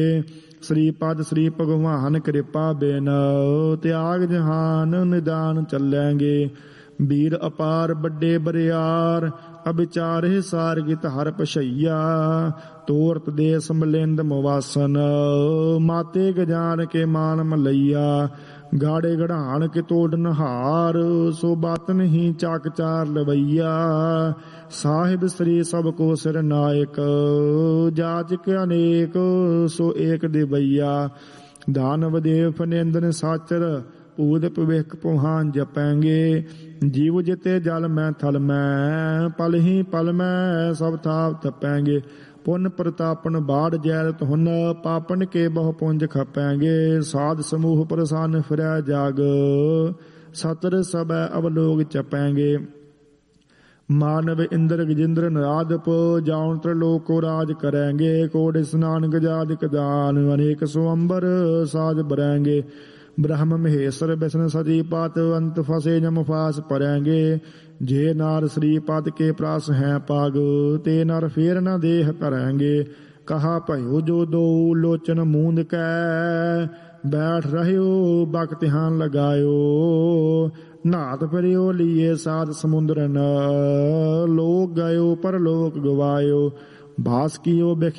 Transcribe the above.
श्री पद श्री भगवान कृपा बिन त्याग जहान निदान चलेंगे। वीर अपार बड़े बरियार अविचारे सारगित हर पशैया। तोरत देश मलिंद मवासन माते गजान के मान मलैया। गाड़े गढ़ान के तोड़ नहार सो बात नहीं चाक चार लवैया। साहिब श्री सबको सिर नायक जाचक अनेक सो एक दिवैया। दानव देव फनेंदन साचर पूद पविख पुहान जपेंगे। जीव जिते जल में थल में पल ही पल में सब थाप थपेंगे। पुन प्रतापन बाढ़ जैल तुहन पापन के बहु पुंज खपेंगे। साध समूह प्रसन्न फिरै जाग सतर सब अवलोक चपेंगे। मानव इंद्र गजेंद्र नारद जाउन त्रिलोक को राज करेंगे। कोड स्नान गजाद कदान अनेक स्वंबर साज बरेंगे। ब्रह्म महेश्वर विष्णु सजीपात अंत फसे जम फास परेंगे। जे नार श्रीपद के प्रास हैं पाग ते नर फेर न देह करेंगे। कहा भयो जो दो लोचन मूंद कै बैठ रह्यो बक ध्यान लगायो। नाथ फिरियो लिए सात समुद्र न लोक गयो पर लोक गवायो। भास कियो